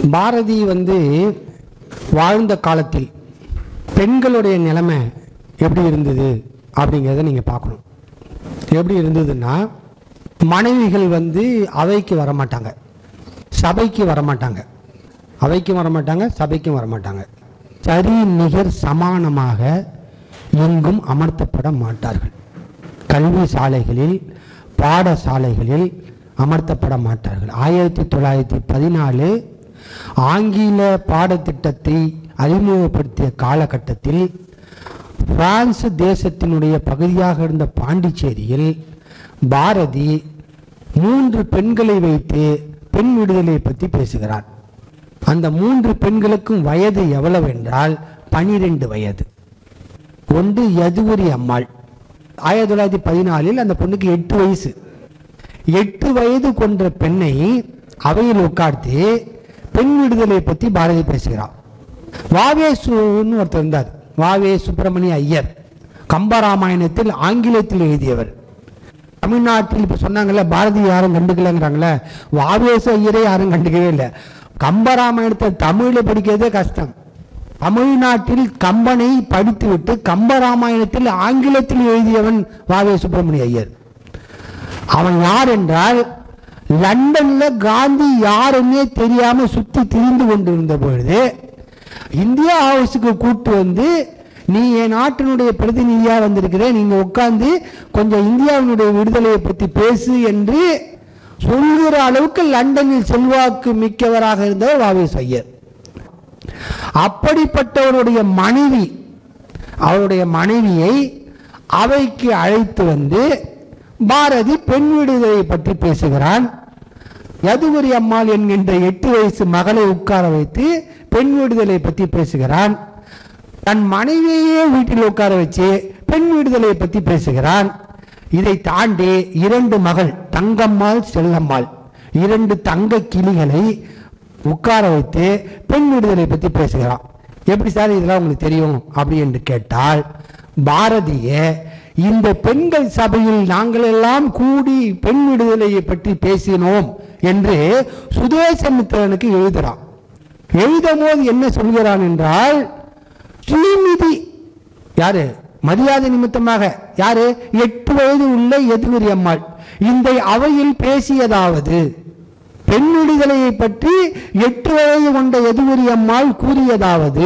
பாரதி வாழ்ந்த காலத்தில் பெண்களுடைய நிலைமை எப்படி இருந்தது அப்படிங்கிறத நீங்கள் பார்க்கணும். எப்படி இருந்ததுன்னா, மனைவிகள் அவைக்கு வரமாட்டாங்க, சபைக்கு வரமாட்டாங்க, அவைக்கும் வரமாட்டாங்க, சபைக்கும் வரமாட்டாங்க. சரி நிகர் சமானமாக எங்கும் அமர்த்தப்பட மாட்டார்கள். கல்வி சாலைகளில், பாடசாலைகளில் அமர்த்தப்பட மாட்டார்கள். 1914 ஆங்கில பாடத்திட்டத்தை அறிமுகப்படுத்திய காலகட்டத்தில் பிரான்ஸ் தேசத்தினுடைய பகுதியாக இருந்த பாண்டிச்சேரியில் பாரதி 3 பெண்களை வைத்து பெண் விடுதலை பற்றி பேசுகிறார். அந்த 3 பெண்களுக்கும் வயது எவ்வளவு என்றால் 12 வயது. ஒன்று யதுவரி அம்மாள். 1914 அந்த பொண்ணுக்கு 8 வயசு. 8 வயது கொண்ட பெண்ணை அவையில் உட்கார்த்து பெண் விடுதலை பற்றி பாரதி பேசுகிறார். வாவேசுன்னு ஒருத்தர் இருந்தார், வாவே சுப்பிரமணிய ஐயர். கம்பராமாயணத்தில் ஆங்கிலத்தில் எழுதியவர். தமிழ்நாட்டில் இப்போ சொன்னாங்கல்ல, பாரதி யாரும் கண்டுக்கலங்கிறாங்களே, வாவேசு ஐயரை யாரும் கண்டுக்கவே இல்லை. கம்பராமாயணத்தை தமிழில் படிக்கிறதே கஷ்டம். தமிழ்நாட்டில் கம்பனை படித்துவிட்டு கம்பராமாயணத்தில் ஆங்கிலத்தில் எழுதியவன் வாவே சுப்பிரமணிய ஐயர். அவன் யார் என்றால், லண்டன்ல காந்தி யாருன்னே தெரியாம சுத்தி திரிந்து கொண்டிருந்த பொழுது இந்தியா ஹவுஸுக்கு கூட்டு நீ என் நாட்டினுடைய பிரதிநிதியா வந்திருக்கிற, நீங்க உட்கார்ந்து கொஞ்சம் இந்தியாவினுடைய விடுதலையை பற்றி பேசு என்று சொல்கிற அளவுக்கு லண்டனில் செல்வாக்கு மிக்கவராக இருந்தவர் வாவே ஐயர். அப்படிப்பட்டவருடைய மனைவி, அவருடைய மனைவியை அவைக்கு அழைத்து பாரதி பெண் விடுதலை பற்றி பேசுகிறான். யதுவரி அம்மாள் என்கின்ற 8 வயசு மகளை உட்கார வைத்து பெண் விடுதலை பற்றி பேசுகிறான். தன் மனைவியே வீட்டில் உட்கார வச்சு பெண் விடுதலை பற்றி பேசுகிறான். இதை தாண்டி 2 மகள், தங்கம்மாள் செல்லம்மாள், 2 தங்க கிளிகளை உட்கார வைத்து பெண் விடுதலை பற்றி பேசுகிறான். எப்படி சார் இதெல்லாம் உங்களுக்கு தெரியும் அப்படி என்று கேட்டால், பாரதிய இந்த பெண்கள் சபையில் நாங்கள் எல்லாம் கூடி பெண் விடுதலையை பற்றி பேசினோம் என்று சுதேசமித்திரனுக்கு எழுதுகிறான். எழுதும் போது என்ன சொல்கிறான் என்றால், ஸ்ரீநிதி யாரு, மரியாதை நிமித்தமாக யாரு, 8 வயது உள்ள யதுவரி அம்மாள் இந்த அவையில் பேசியதாவது, பெண் விடுதலையை பற்றி 8 வயது கொண்ட யதுவரி அம்மாள் கூறியதாவது,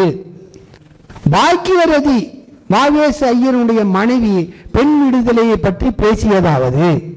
பாக்கியவரதி வாவேசு ஐயருடைய மனைவி பெண் விடுதலையை பற்றி பேசியதாவது,